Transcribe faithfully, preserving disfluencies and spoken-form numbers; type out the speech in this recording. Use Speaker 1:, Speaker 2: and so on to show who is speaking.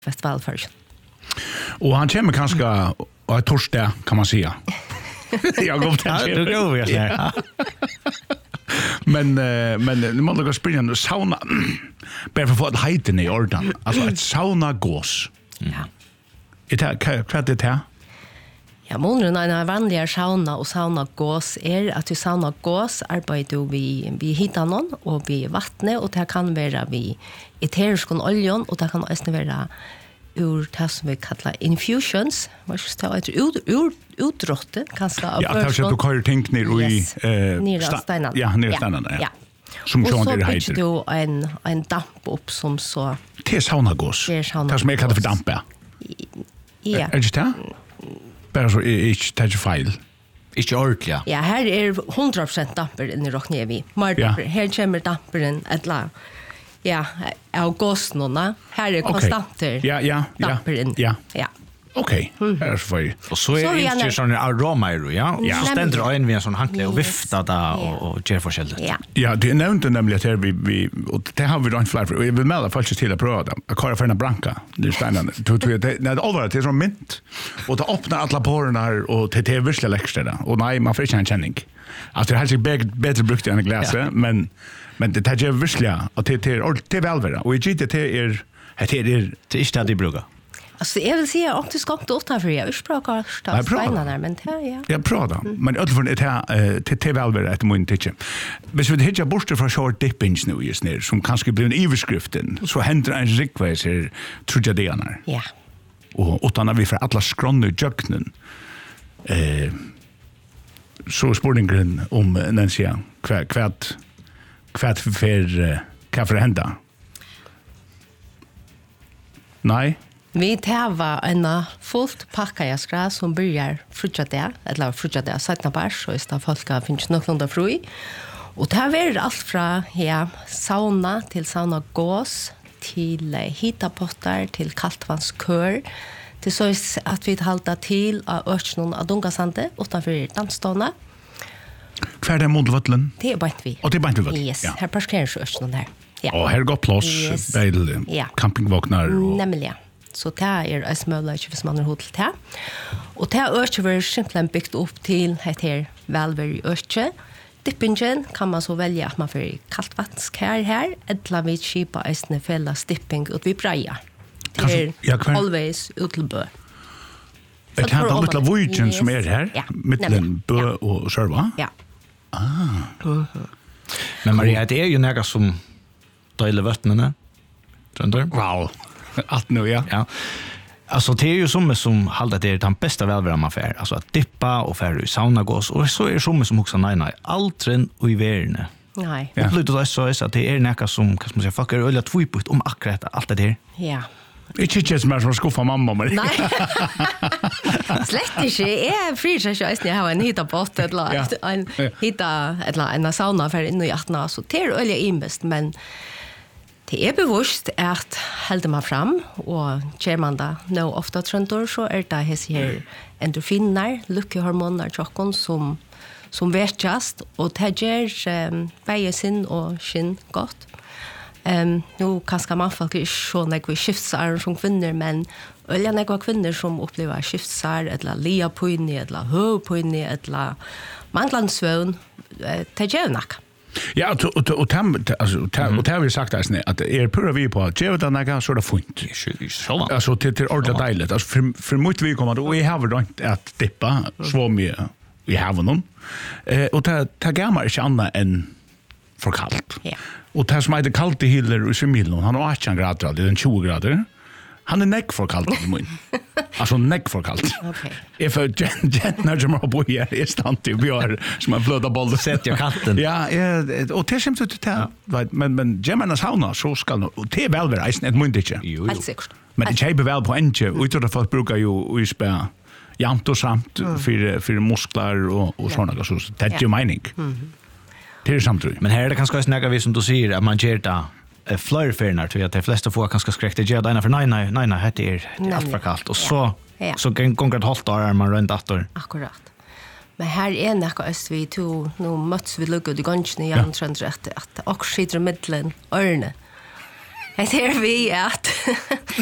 Speaker 1: festivalförsion.
Speaker 2: Och han kommer kanske och ett torsdag kan man säga. Jag går
Speaker 3: Ja, det går vi säga.
Speaker 2: Men uh, men nu måste jag springa sauna. Bara för att få hejten i ordan. Alltså ett sauna gås.
Speaker 1: Ja.
Speaker 2: Det är vad det är.
Speaker 1: Ja, månaden en vanligare sauna och sauna gås är att vi sauna gås arbetar vi vi hittar någon och vi vattnet och det kan vara vi eterisk oljan och det kan också vara ur det som vi kallar infusions. Vad ska jag säga? Ut ut utrotte kanske av.
Speaker 2: Ja, det har du kör tänkt ner i
Speaker 1: eh nere stenen.
Speaker 2: Ja, nere stenen. Ja. Som
Speaker 1: så
Speaker 2: det heter.
Speaker 1: Och så du en en damp upp som så
Speaker 2: det är sauna gås. Det är som jag kallar för damp.
Speaker 1: Ja.
Speaker 2: Är det det? Bara så ich touch file.
Speaker 3: Ikke ordentlig.
Speaker 1: Ja, her er hundra prosent damper inni Rocknevi. Mar damper, her kommer damperen etla, ja, august nåna. Her er konstanter
Speaker 2: ja, ja,
Speaker 1: damper inn.
Speaker 2: Ja.
Speaker 1: Ja.
Speaker 2: Okej, det är så för.
Speaker 3: Och så är det inte sån aroma i ja.
Speaker 2: Ja.
Speaker 3: Så ständer en vid en sån hankle och vifta där och och ger forskjelligt.
Speaker 1: Ja.
Speaker 2: Ja, det nämnde nämligen att vi vi och det har vi då inte fler. Vi vill melda falskt till att pröva. Jag kör för en branca. Det är spännande. Du du det när det allvar det är så mint och det öppnar alla porerna och det är verkligen läckert där. Och nej, man får inte en känning. Alltså det har sig bättre brukt än glas, men men det tar ju verkligen att det är det är välvera. Och i G T T är det är
Speaker 3: det är inte det brukar.
Speaker 1: Alltså jag vill säga att det ska inte åt för jag urspråkar stenen där men det ja.
Speaker 2: Jag pratar. Men utifrån det här till till välver ett mun titta. Men så det hittar bort från short dippings nu just ner som kanske blir en överskriften så händer en riktväg här tror jag det är.
Speaker 1: Ja.
Speaker 2: Och utan att vi för alla skronne jöknen. Eh så spåringen om Nancy kvärt kvärt kvärt för kaffe hända. Nej.
Speaker 1: Vi tar en fullt pakka jaskra som börjar frutja det, eller frutja det, sakna bärs, så är det folk finns något fru. Och det här är allt från ja, sauna till sauna gås, till hitapottar, till kaltvanskör, till så att vi halta till av örsnon av Dungasande utanför dansstående.
Speaker 2: Kvar är modvattlen?
Speaker 1: Det är bara inte vi.
Speaker 2: Och det är bara inte vi?
Speaker 1: Yes, ja. Här parkerar örsnon här. Ja.
Speaker 2: Och här går plats,
Speaker 1: yes.
Speaker 2: Beil,
Speaker 1: ja.
Speaker 2: campingvagnar. Och...
Speaker 1: Nämligen. Så det är en smöla hvis man har hot till det. Och det är över simpelthen byggt upp till ett här välver örsche. Dippingen kan man så välja att man får kaltvattenskär här. Eller vid skipa ästne fälla dipping ut vid Braja. Det är ja, always utelbö.
Speaker 2: Det här är lite vojen som är här.
Speaker 1: Ja.
Speaker 2: Mittlen bö ja. Och serva.
Speaker 1: Ja.
Speaker 2: Ah.
Speaker 3: Uh-huh. Men Maria, det är ju några som döjler vattnarna. Tror du?
Speaker 2: Wow. Att nu ja.
Speaker 3: Ja. Alltså det är ju som som håller det är den bästa välvärma man får. Alltså att dippa och färra i sauna gås och så är det som som också nej nej alltren och i värne.
Speaker 1: Nej.
Speaker 3: Och det är så är att det är näka som kan man säga fuckar öl tvåpukt om akkurat allt det där.
Speaker 1: Ja.
Speaker 2: Inte just mer som skuffa mamma men.
Speaker 1: Nej. Slett inte. Jag fryser så att jag har en hitta på eller en hitta eller en sauna för in i attna så det är öl inbest men det är bevisst att håller man fram och ger man det nu ofta trendor så är det här endorfiner, lyckehormoner chockon som som västjast och det ger um, bägesinn och skinn gott. Um, nu kanske man folk är så några skiftsar som kvinnor men öliga några kvinnor som upplever skiftsar eller lia på inne eller hö på inne eller manglande det ger nack.
Speaker 2: Ja, och och och alltså och det har vi sagt att att är pura vi på att ge det några så det fint. Alltså till till ordet dejligt. Alltså för för mycket vi kommer då vi har väl inte att dippa så mycket. Vi har någon. Eh och det det gamla är inte annat än för kallt.
Speaker 1: Ja.
Speaker 2: Och det som är det kallt i hiller i Semilon, han har arton grader, det är tjugo grader. Han är neck för kallt i mun. Alltså neck för kallt.
Speaker 1: Okej.
Speaker 2: If a gent när jag på här är stant i björ som en blöda boll
Speaker 3: sätter jag katten.
Speaker 2: Ja, och det som ut det men men gemana sauna så ska och det är väl väl isen ett mun inte.
Speaker 1: Helt säkert.
Speaker 2: Men det är väl på änge utan att folk brukar ju ju spä jämt och samt för för muskler och och såna så det är ju mening. Det är samtidigt.
Speaker 3: Men här är det kanske snäga vi som du säger att man ger det eh flörfernar tror jag att de flesta får kanske skräckte ge det för nej nej nej nej det är det är allt för kallt och så
Speaker 1: ja.
Speaker 3: så konkret halt där man runt åter.
Speaker 1: Akkurat. Men här är näka öst vi to nu möts vi lugg i gången i andra trend rätt att och skiter i mitten örne. Det är vi att